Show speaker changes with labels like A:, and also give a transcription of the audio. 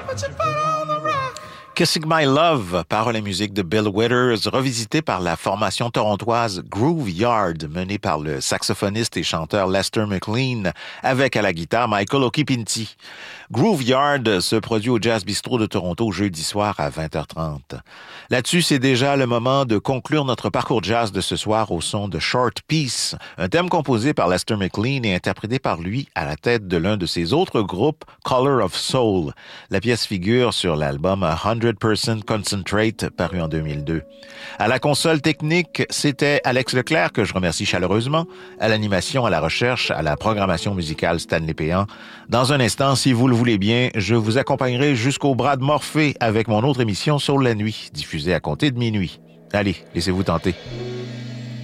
A: Kissing My Love, paroles et musique de Bill Withers, revisité par la formation torontoise Groove Yard, menée par le saxophoniste et chanteur Lester McLean, avec à la guitare Michael Okipinti. Groove Yard se produit au Jazz Bistro de Toronto jeudi soir à 20h30. Là-dessus, c'est déjà le moment de conclure notre parcours jazz de ce soir au son de Short Piece, un thème composé par Lester McLean et interprété par lui à la tête de l'un de ses autres groupes, Color of Soul. La pièce figure sur l'album 100% Concentrate, paru en 2002. À la console technique, c'était Alex Leclerc, que je remercie chaleureusement, à l'animation, à la recherche, à la programmation musicale Stanley Péan. Dans un instant, si vous le voulez bien, je vous accompagnerai jusqu'au bras de Morphée avec mon autre émission Sur la nuit, diffusée à compter de minuit. Allez, laissez-vous tenter.